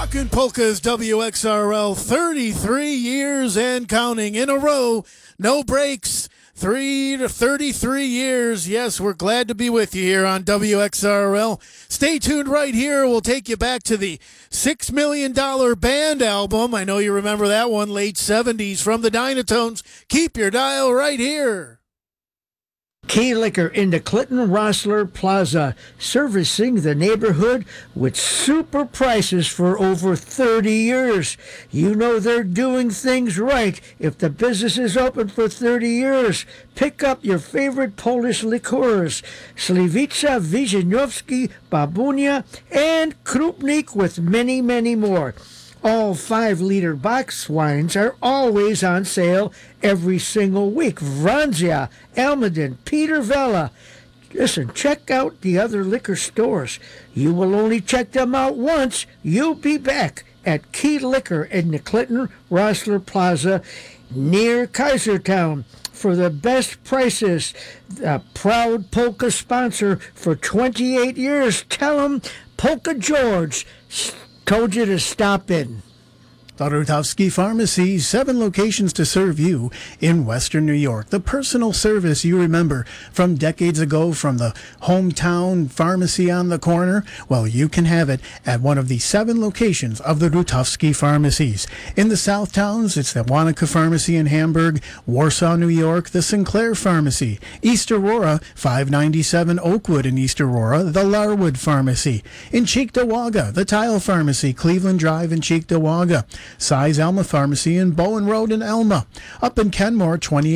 Rockin' Polkas WXRL, 33 years and counting in a row. No breaks. 33 years. Yes, we're glad to be with you here on WXRL. Stay tuned right here. We'll take you back to the $6 Million Band album. I know you remember that one, late 70s, from the Dynatones. Keep your dial right here. Key Liquor in the Clinton Rossler Plaza, servicing the neighborhood with super prices for over 30 years. You know they're doing things right if the business is open for 30 years. Pick up your favorite Polish liqueurs, Sliwica, Wieniawski, Babunia, and Krupnik, with many, many more. All 5-liter box wines are always on sale every single week. Franzia, Almaden, Peter Vella. Listen, check out the other liquor stores. You will only check them out once. You'll be back at Key Liquor in the Clinton Rossler Plaza near Kaisertown for the best prices. A proud polka sponsor for 28 years. Tell them Polka George told you to stop in. The Rutowski Pharmacy, 7 locations to serve you in Western New York. The personal service you remember from decades ago from the hometown pharmacy on the corner, well, you can have it at one of the 7 locations of the Rutowski Pharmacies. In the South Towns, it's the Wanaka Pharmacy in Hamburg, Warsaw, New York, the Sinclair Pharmacy, East Aurora, 597 Oakwood in East Aurora, the Larwood Pharmacy. In Cheektowaga, the Tile Pharmacy, Cleveland Drive in Cheektowaga. Size Elma Pharmacy in Bowen Road in Elma. Up in Kenmore, 28